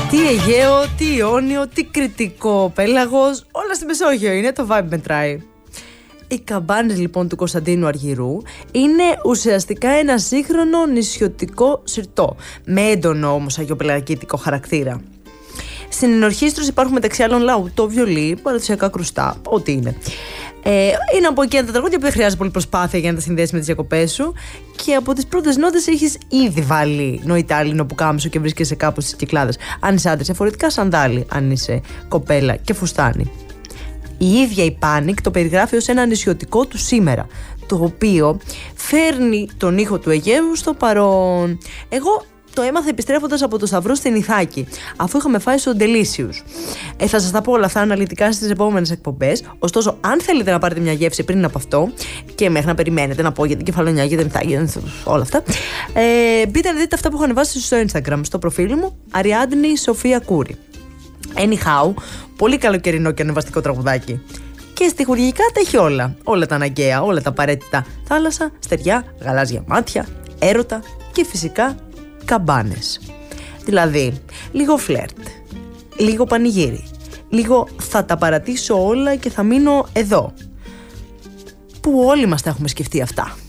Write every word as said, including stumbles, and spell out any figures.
Τι Αιγαίο, τι Ιόνιο, τι Κρητικό πέλαγος, όλα στη Μεσόγειο είναι, το vibe μετράει. Οι καμπάνες λοιπόν του Κωνσταντίνου Αργυρού είναι ουσιαστικά ένα σύγχρονο νησιωτικό συρτό, με έντονο όμως αγιοπελαγητικό χαρακτήρα. Στην ενορχήστρωση υπάρχουν μεταξύ άλλων λαούτο, βιολί, παραδοσιακά κρουστά, ό,τι είναι. Ε, είναι από εκείνα τα τραγούδια που δεν χρειάζεται πολύ προσπάθεια για να τα συνδέσει με τις διακοπές σου, και από τις πρώτες νότες έχεις ήδη βάλει νοητάλινο που κάμισο και βρίσκεσαι κάπου στις Κυκλάδες. Αν είσαι άντρας, εφορετικά σαντάλι, αν είσαι κοπέλα, και φουστάνι. Η ίδια η Πάνικ το περιγράφει ως ένα νησιωτικό του σήμερα, το οποίο φέρνει τον ήχο του Αιγαίου στο παρόν. Εγώ το έμαθα επιστρέφοντας από το Σταυρό στην Ιθάκη, αφού είχαμε φάει στο Delicious. Ε, θα σας τα πω όλα αυτά αναλυτικά στις επόμενες εκπομπές. Ωστόσο, αν θέλετε να πάρετε μια γεύση πριν από αυτό και μέχρι να περιμένετε να πω για την κεφαλονιά, για την Ιθάκη, όλα αυτά, ε, μπείτε να δείτε αυτά που έχω ανεβάσει στο Instagram, στο προφίλ μου, Αριάντνη Σοφία Κούρη. Anyhow, πολύ καλοκαιρινό και ανεβαστικό τραγουδάκι. Και στιχουργικά τα έχει όλα. Όλα τα αναγκαία, όλα τα απαραίτητα. Θάλασσα, στεριά, γαλάζια μάτια, έρωτα και φυσικά καμπάνες. Δηλαδή, λίγο φλερτ, λίγο πανηγύρι, λίγο θα τα παρατήσω όλα και θα μείνω εδώ. Που όλοι μας τα έχουμε σκεφτεί αυτά.